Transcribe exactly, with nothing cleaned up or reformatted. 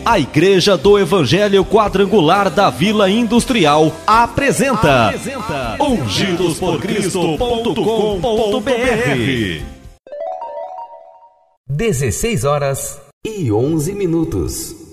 A Igreja do Evangelho Quadrangular da Vila Industrial apresenta, apresenta ungidos por cristo ponto com ponto b r. dezesseis horas e onze minutos.